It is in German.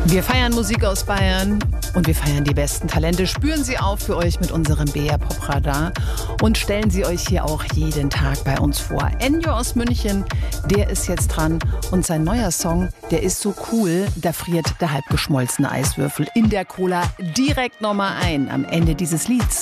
Wir feiern Musik aus Bayern und wir feiern die besten Talente. Spüren Sie auf für euch mit unserem BR Pop Radar und stellen Sie euch hier auch jeden Tag bei uns vor. Ennio aus München, der ist jetzt dran und sein neuer Song, der ist so cool, da friert der halb geschmolzene Eiswürfel in der Cola direkt nochmal ein am Ende dieses Lieds.